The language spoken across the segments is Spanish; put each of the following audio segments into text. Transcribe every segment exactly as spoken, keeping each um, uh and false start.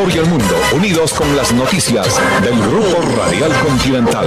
Ecuador y el mundo, unidos con las noticias del Grupo Radial Continental.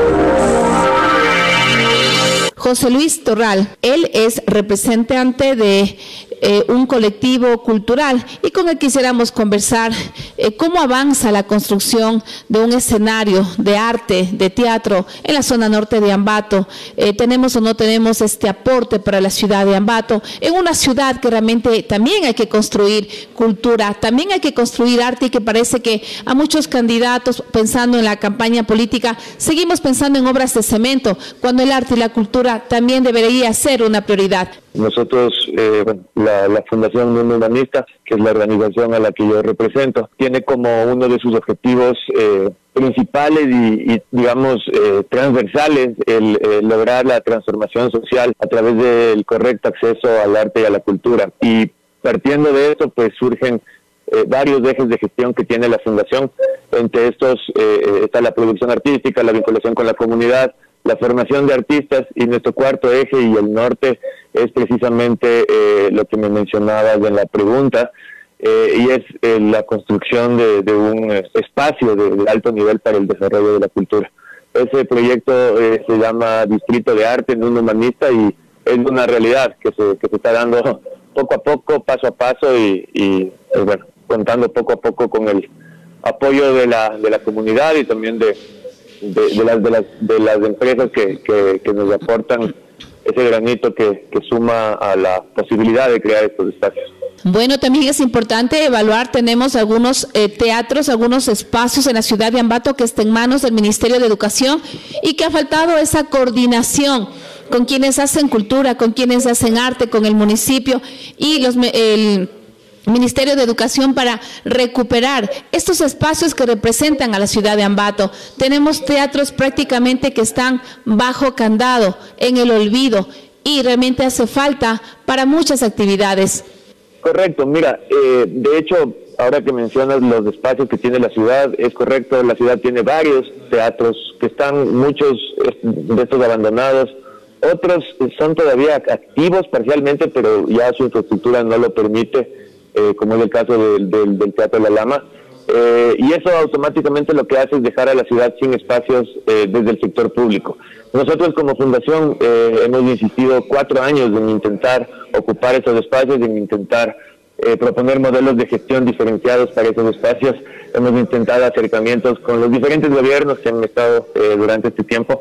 José Luis Torral, él es representante de eh, un colectivo cultural y con él quisiéramos conversar eh, cómo avanza la construcción de un escenario de arte, de teatro en la zona norte de Ambato. Eh, ¿Tenemos o no tenemos este aporte para la ciudad de Ambato? En una ciudad que realmente también hay que construir cultura, también hay que construir arte y que parece que a muchos candidatos, pensando en la campaña política, seguimos pensando en obras de cemento, cuando el arte y la cultura también debería ser una prioridad. Nosotros, eh, bueno, la, la Fundación Mundo Humanista, que es la organización a la que yo represento, tiene como uno de sus objetivos eh, principales y, y digamos, eh, transversales el eh, lograr la transformación social a través del correcto acceso al arte y a la cultura. Y partiendo de esto, pues surgen Eh, varios ejes de gestión que tiene la Fundación. Entre estos eh, está la producción artística, la vinculación con la comunidad, la formación de artistas, y nuestro cuarto eje y el norte es precisamente eh, lo que me mencionabas en la pregunta, eh, y es eh, la construcción de, de un espacio de, de alto nivel para el desarrollo de la cultura. Ese proyecto eh, se llama Distrito de Arte Mundo Humanista y es una realidad que se, que se está dando poco a poco, paso a paso y, y pues bueno, contando poco a poco con el apoyo de la de la comunidad y también de, de, de, las, de, las, de las empresas que, que, que nos aportan ese granito que, que suma a la posibilidad de crear estos espacios. Bueno, también es importante evaluar, tenemos algunos eh, teatros, algunos espacios en la ciudad de Ambato que están en manos del Ministerio de Educación y que ha faltado esa coordinación con quienes hacen cultura, con quienes hacen arte, con el municipio y los el Ministerio de Educación para recuperar estos espacios que representan a la ciudad de Ambato. Tenemos teatros prácticamente que están bajo candado, en el olvido, y realmente hace falta para muchas actividades. Correcto, mira, eh, de hecho, ahora que mencionas los espacios que tiene la ciudad, es correcto, la ciudad tiene varios teatros que están, muchos de estos abandonados, otros son todavía activos parcialmente, pero ya su infraestructura no lo permite, Eh, como es el caso del, del, del Teatro La Lama, eh, y eso automáticamente lo que hace es dejar a la ciudad sin espacios eh, desde el sector público. Nosotros como fundación eh, hemos insistido cuatro años en intentar ocupar esos espacios, en intentar eh, proponer modelos de gestión diferenciados para esos espacios. Hemos intentado acercamientos con los diferentes gobiernos que han estado eh, durante este tiempo,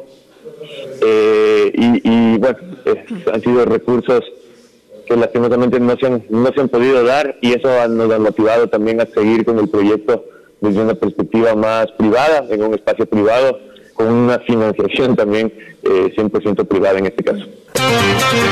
eh, y, y bueno, eh, han sido recursos que lastimosamente no se han, no se han podido dar, y eso nos ha motivado también a seguir con el proyecto desde una perspectiva más privada, en un espacio privado, con una financiación también eh, cien por ciento privada en este caso.